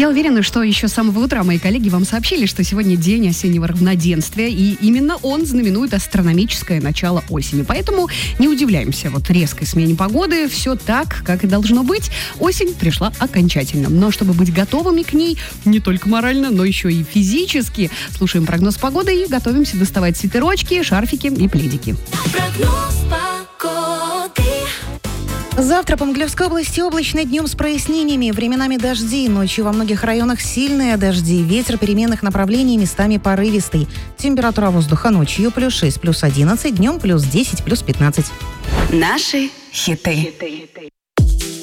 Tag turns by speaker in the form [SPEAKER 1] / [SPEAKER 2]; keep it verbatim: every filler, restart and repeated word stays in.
[SPEAKER 1] Я уверена, что еще с самого утра мои коллеги вам сообщили, что сегодня день осеннего равноденствия, и именно он знаменует астрономическое начало осени. Поэтому не удивляемся вот резкой смене погоды. Все так, как и должно быть. Осень пришла окончательно. Но чтобы быть готовыми к ней не только морально, но еще и физически, слушаем прогноз погоды и готовимся доставать свитерочки, шарфики и пледики.
[SPEAKER 2] Прогноз погоды.
[SPEAKER 3] Завтра по Могилевской области облачно, днем с прояснениями, временами дожди, ночью во многих районах сильные дожди, ветер переменных направлений, местами порывистый. Температура воздуха ночью плюс шесть, плюс одиннадцать, днем плюс десять, плюс пятнадцать.
[SPEAKER 2] Наши хиты.